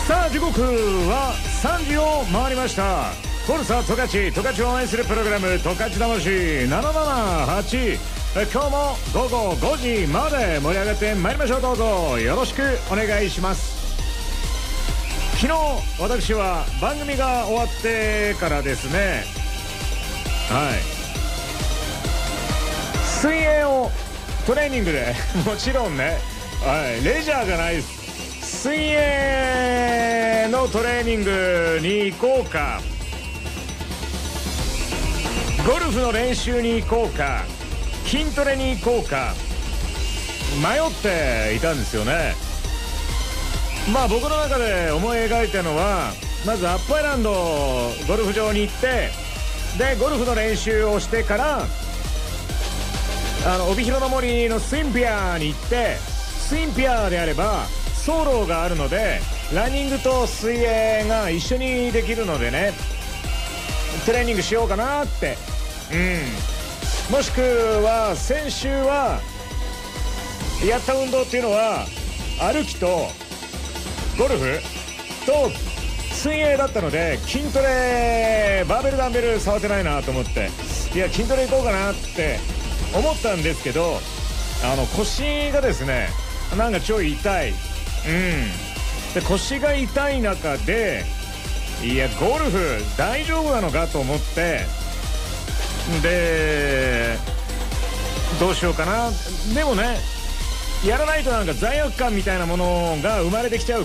さあ時刻は3時を回りました。コルサ十勝を応援するプログラム十勝魂778、今日も午後5時まで盛り上がってまいりましょう。どうぞよろしくお願いします。昨日私は番組が終わってからですね、水泳をトレーニングでもちろんね、レジャーじゃないです。水泳のトレーニングに行こうか、ゴルフの練習に行こうか、筋トレに行こうか迷っていたんですよね。まあ僕の中で思い描いたのは、まずアップアイランドゴルフ場に行って、でゴルフの練習をしてから帯広の森のスインピアに行って、スインピアであれば走路があるのでランニングと水泳が一緒にできるのでね、トレーニングしようかなって。もしくは先週はやった運動っていうのは歩きとゴルフと水泳だったので、筋トレバーベルダンベル触ってないなと思って、いや筋トレ行こうかなって思ったんですけど、腰がですねなんかちょい痛い。で腰が痛い中で、いやゴルフ大丈夫なのかと思って、でどうしようかな。でもね、やらないとなんか罪悪感みたいなものが生まれてきちゃう